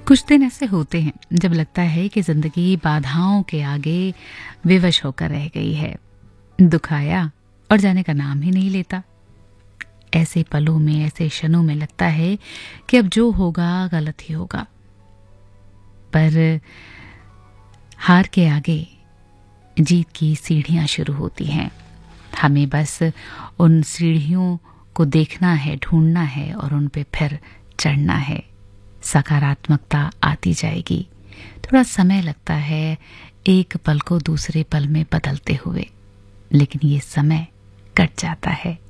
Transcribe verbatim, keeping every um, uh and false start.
कुछ दिन ऐसे होते हैं जब लगता है कि जिंदगी बाधाओं के आगे विवश होकर रह गई है। दुख आया और जाने का नाम ही नहीं लेता। ऐसे पलों में, ऐसे क्षणों में लगता है कि अब जो होगा गलत ही होगा। पर हार के आगे जीत की सीढ़ियां शुरू होती हैं। हमें बस उन सीढ़ियों को देखना है, ढूंढना है और उन पे फिर चढ़ना है। सकारात्मकता आती जाएगी। थोड़ा समय लगता है एक पल को दूसरे पल में बदलते हुए, लेकिन ये समय कट जाता है।